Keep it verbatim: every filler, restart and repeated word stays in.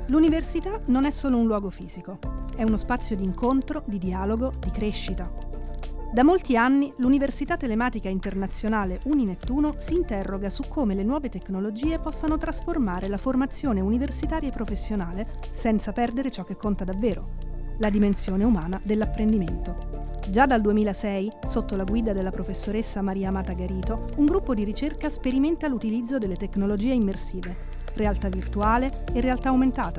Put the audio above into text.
L'università non è solo un luogo fisico, è uno spazio di incontro, di dialogo, di crescita. Da molti anni l'Università Telematica Internazionale Uninettuno si interroga su come le nuove tecnologie possano trasformare la formazione universitaria e professionale senza perdere ciò che conta davvero, la dimensione umana dell'apprendimento. Già dal duemilasei, sotto la guida della professoressa Maria Amata Garito, un gruppo di ricerca sperimenta l'utilizzo delle tecnologie immersive, realtà virtuale e realtà aumentata,